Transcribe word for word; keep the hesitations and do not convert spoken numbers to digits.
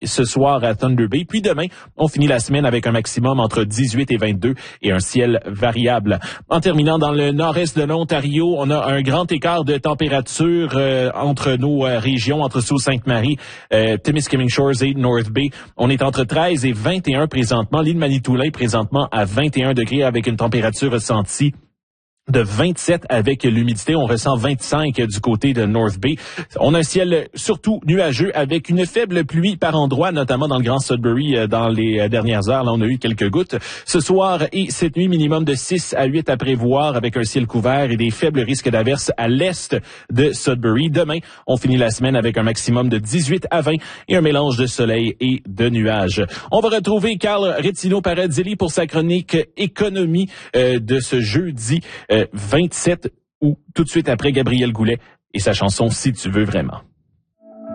ce soir à Thunder Bay. Puis demain, on finit la semaine avec un maximum entre dix-huit et vingt-deux et un ciel variable. En terminant dans le nord-est de l'Ontario, on a un grand écart de température euh, entre nos euh, régions, entre Sault-Sainte-Marie, euh, Timiskaming Shores et North Bay. On est entre treize et vingt et un présentement. L'île Manitoulin présentement à vingt et un degrés avec une température ressentie de vingt-sept avec l'humidité. On ressent vingt-cinq du côté de North Bay. On a un ciel surtout nuageux avec une faible pluie par endroits, notamment dans le Grand Sudbury dans les dernières heures. Là, on a eu quelques gouttes. Ce soir et cette nuit, minimum de six à huit à prévoir avec un ciel couvert et des faibles risques d'averses à l'est de Sudbury. Demain, on finit la semaine avec un maximum de dix-huit à vingt et un mélange de soleil et de nuages. On va retrouver Carl Rettino-Paradilli pour sa chronique économie euh, de ce jeudi euh, vingt-sept août, tout de suite après Gabriel Goulet et sa chanson « Si tu veux vraiment ».